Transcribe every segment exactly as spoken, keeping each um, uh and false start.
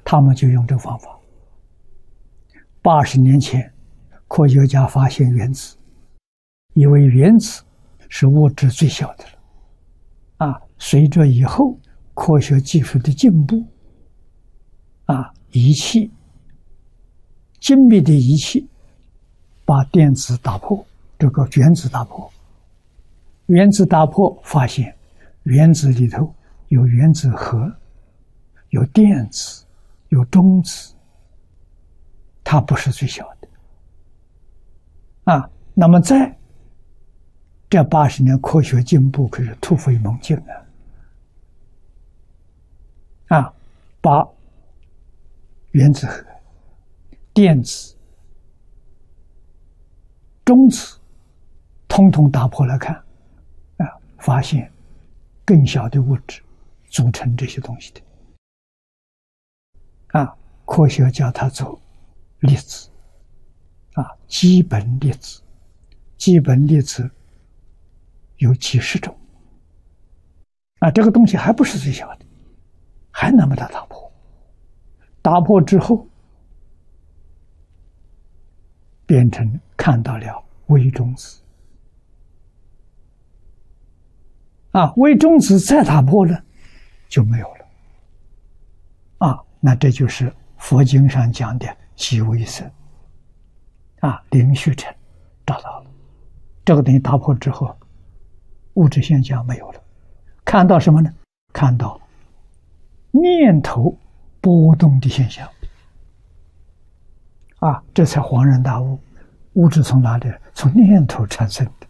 他们就用这个方法。八十年前，科学家发现原子，以为原子是物质最小的了。啊，随着以后科学技术的进步，啊，仪器精密的仪器把电子打破，这个原子打破，原子打破，发现原子里头有原子核，有电子，有中子，它不是最小的。啊，那么在这八十年科学进步可是突飞猛进啊！啊，把原子核、电子、中子统统打破来看，啊，发现更小的物质组成这些东西的。啊，科学叫它做粒子，啊，基本粒子，基本粒子有几十种，啊，这个东西还不是最小的，还能把它打破。打破之后，变成看到了微中子，啊，微中子再打破了就没有了，啊，那这就是佛经上讲的极微生，啊，林旭成找到了这个东西，打破之后，物质现象没有了，看到什么呢？看到念头波动的现象，啊，这才恍然大悟，物质从哪里？从念头产生的。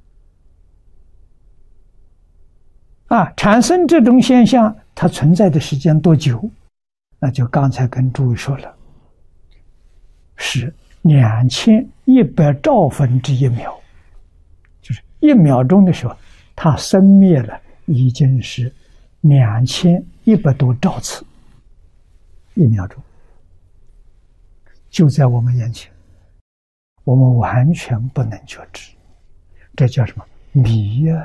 啊，产生这种现象，它存在的时间多久？那就刚才跟诸位说了，是两千一百兆分之一秒，就是一秒钟的时候，它生灭了，已经是两千一百多兆次，一秒钟就在我们眼前，我们完全不能觉知，这叫什么迷呀、啊？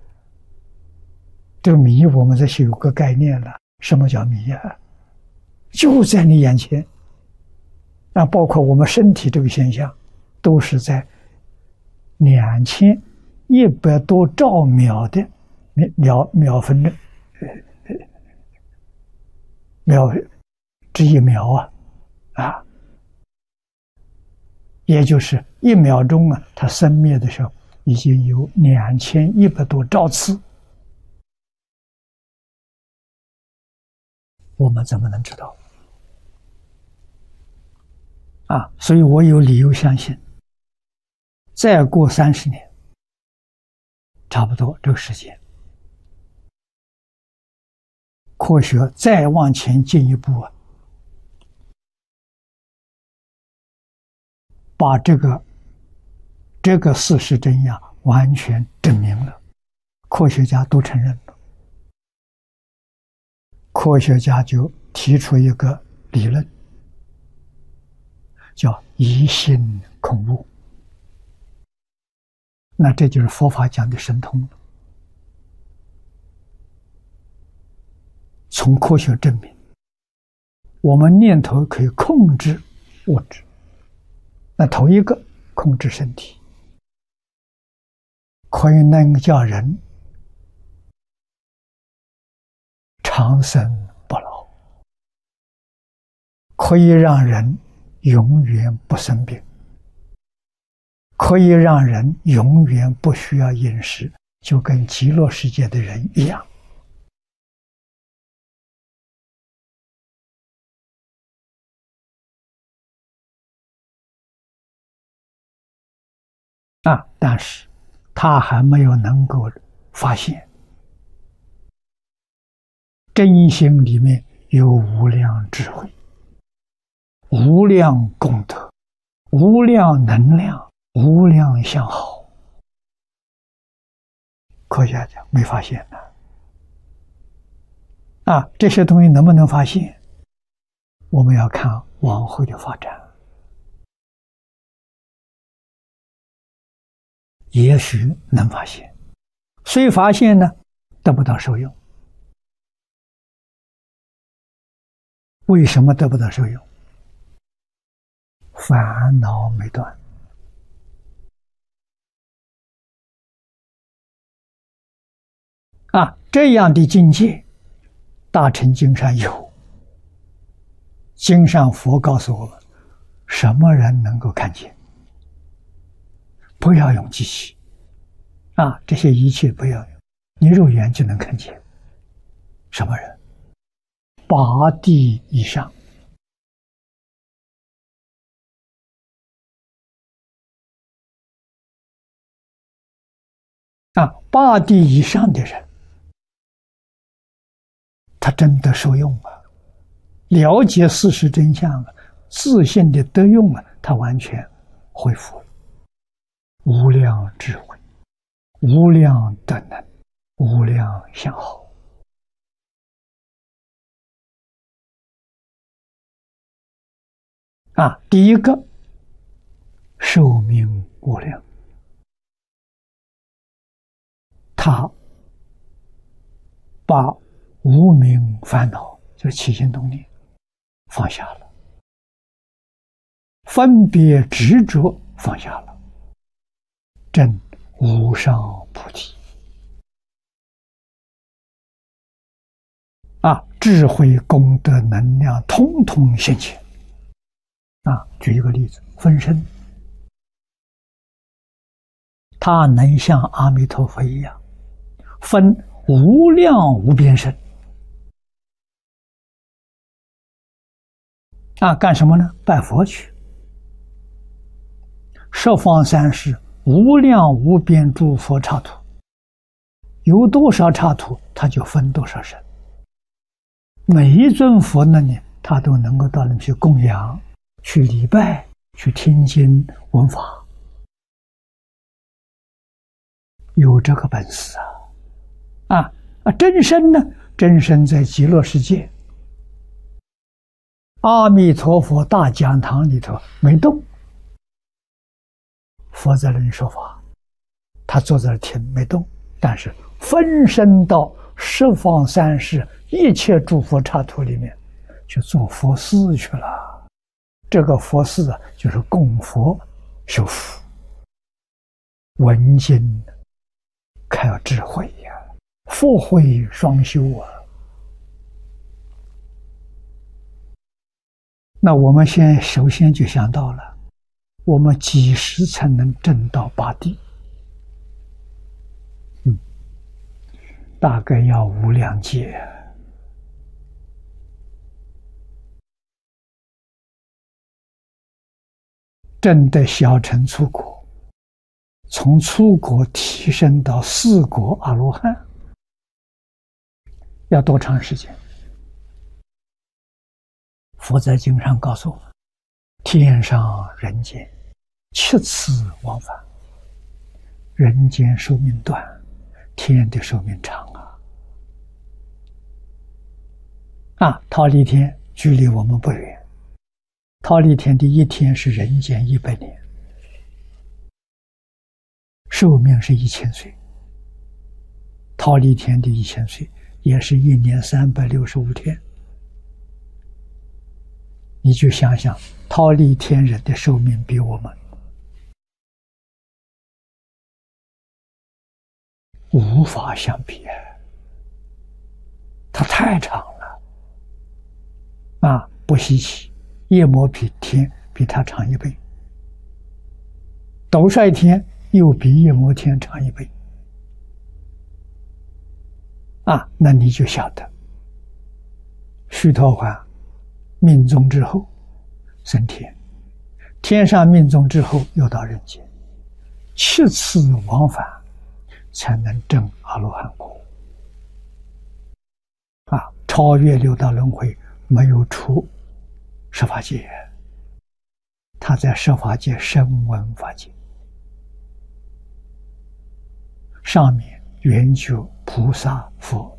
这个迷，我们这是有个概念了，什么叫迷呀、啊？就在你眼前，那包括我们身体这个现象，都是在两千一百多兆秒的秒秒分的秒之一秒啊啊，也就是一秒钟啊，它生灭的时候已经有两千一百多兆次，我们怎么能知道？啊，所以我有理由相信，再过三十年，差不多这个时间，科学再往前进一步啊，把这个这个事实真相完全证明了，科学家都承认了，科学家就提出一个理论，叫疑心恐悟。那这就是佛法讲的神通了。从科学证明，我们念头可以控制物质。那头一个控制身体，可以能叫人长生不老，可以让人永远不生病，可以让人永远不需要饮食，就跟极乐世界的人一样。啊，但是他还没有能够发现真心里面有无量智慧、无量功德、无量能量、无量相好。科学家没发现呢。啊，这些东西能不能发现？我们要看往后的发展。也许能发现，虽发现呢，得不到受用。 为什么得不到受用？烦恼没断。啊，这样的境界，大乘经上有。经上佛告诉我们，什么人能够看见？不要用机器，啊，这些仪器不要用，你肉眼就能看见。什么人？八地以上。啊，八地以上的人，他真的受用啊，了解事实真相啊，自信的得用啊，他完全恢复了无量智慧、无量德能、无量相好。啊，第一个寿命无量，他把无明烦恼，就是起心动念放下了，分别执着放下了，证无上菩提。啊，智慧、功德、能量，通通现前。啊，举一个例子，分身，他能像阿弥陀佛一样，分无量无边身。啊，干什么呢？拜佛去。十方三世无量无边诸佛刹土，有多少刹土，他就分多少身。每一尊佛那里，他都能够到那去供养、去礼拜、去听经闻法，有这个本事啊！啊啊，真身呢？真身在极乐世界，阿弥陀佛大讲堂里头没动，佛在那里说法，他坐在那听没动，但是分身到十方三世一切诸佛刹土里面去做佛事去了。这个佛事啊，就是供佛修福、闻经、开智慧呀、啊，佛慧双修啊。那我们现在首先就想到了，我们几时才能证到八地？嗯，大概要无量劫。证得小乘初果，从初果提升到四果阿罗汉，要多长时间？佛在经上告诉我们，天上人间七次往返，人间寿命短，天的寿命长啊！啊，忉利天距离我们不远，忉利天的一天是人间一百年，寿命是一千岁。忉利天的一千岁也是一年三百六十五天。你就想想，忉利天人的寿命比我们无法相比啊！它太长了啊，不稀奇。夜摩比天比它长一倍，斗率天又比夜摩天长一倍啊！那你就晓得，须陀洹命终之后升天，天上命终之后又到人间，七次往返才能证阿罗汉果啊！超越六道轮回，没有出十法界，他在十法界声闻法界，上面圆觉菩萨佛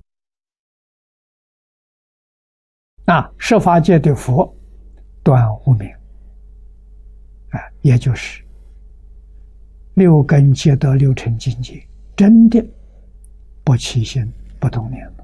啊，十法界的佛断无明啊，也就是六根皆得六尘境界，真的不起心不动念了。